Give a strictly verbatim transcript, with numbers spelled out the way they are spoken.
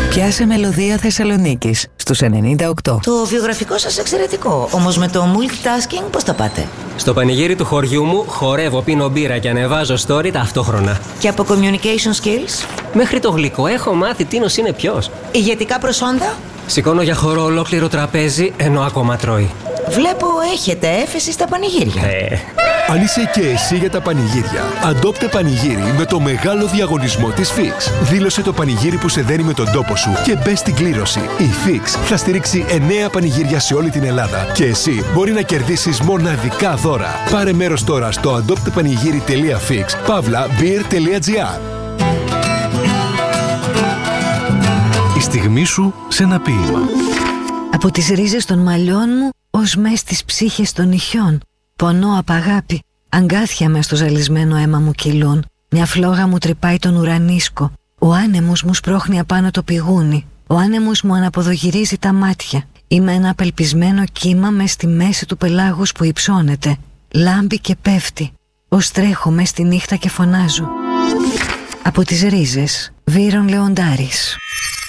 Πιάσε μελωδία Θεσσαλονίκης στους ενενήντα οκτώ. Το βιογραφικό σας εξαιρετικό. Όμως με το multitasking πώς τα πάτε? Στο πανηγύρι του χωριού μου χορεύω, πίνω μπύρα και ανεβάζω story ταυτόχρονα. Και από communication skills? Μέχρι το γλυκό έχω μάθει τίνος είναι ποιος. Ηγετικά προσόντα? Σηκώνω για χορό ολόκληρο τραπέζι ενώ ακόμα τρώει. Βλέπω έχετε έφεση στα πανηγύρια. Ε. Αν είσαι και εσύ για τα πανηγύρια, αντόπτε πανηγύρι με το μεγάλο διαγωνισμό της Fix. Δήλωσε το πανηγύρι που σε δένει με τον τόπο σου και μπες στην κλήρωση. Η Fix θα στηρίξει εννέα πανηγύρια σε όλη την Ελλάδα και εσύ μπορεί να κερδίσεις μοναδικά δώρα. Πάρε μέρος τώρα στο αντόπτεπανηγύρι τελεία fix παύλα beer τελεία gr. Η στιγμή σου σε ένα ποίημα. Από τις ρίζες των μαλλιών μου ως μες τις ψύχες των νυχιών. Πονώ απ' αγάπη, αγκάθια μες στο ζαλισμένο αίμα μου κυλούν. Μια φλόγα μου τρυπάει τον ουρανίσκο. Ο άνεμος μου σπρώχνει απάνω το πηγούνι. Ο άνεμος μου αναποδογυρίζει τα μάτια. Είμαι ένα απελπισμένο κύμα μες στη μέση του πελάγους που υψώνεται. Λάμπει και πέφτει. Ως τρέχω μες στη νύχτα και φωνάζω. Από τις ρίζες, Βύρον Λεοντάρης.